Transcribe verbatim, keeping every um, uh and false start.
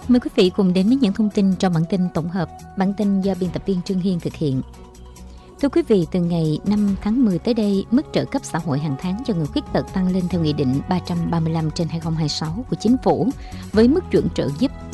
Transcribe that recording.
Mời quý vị cùng đến với những thông tin trong bản tin tổng hợp. Bản tin do biên tập viên Trương Hiên thực hiện. Thưa quý vị, từ ngày năm tháng mười tới đây, mức trợ cấp xã hội hàng tháng cho người khuyết tật tăng lên theo Nghị định ba trăm ba mươi lăm trên hai nghìn không trăm hai mươi sáu của Chính phủ, với mức chuẩn trợ giúp